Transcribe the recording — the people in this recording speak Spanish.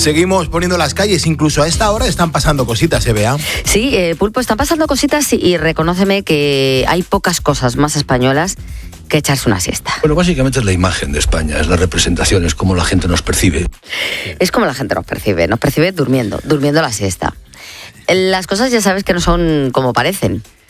Seguimos poniendo las calles, incluso a esta hora están pasando cositas, Bea. Sí, Pulpo, están pasando cositas y reconóceme que hay pocas cosas más españolas que echarse una siesta. Bueno, básicamente es la imagen de España, es la representación, es como la gente nos percibe. Es como la gente nos percibe durmiendo la siesta. Las cosas ya sabes que no son como parecen.